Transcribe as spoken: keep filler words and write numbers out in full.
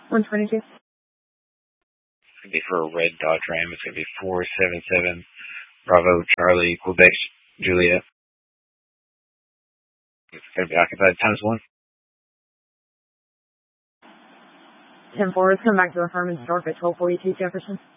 one twenty-two. It's going to be for a red Dodge Ram. It's going to be four seven seven Bravo Charlie Quebec Juliet. It's going to be occupied times one. ten four is coming back to the Herman Stork at twelve forty-two Jefferson.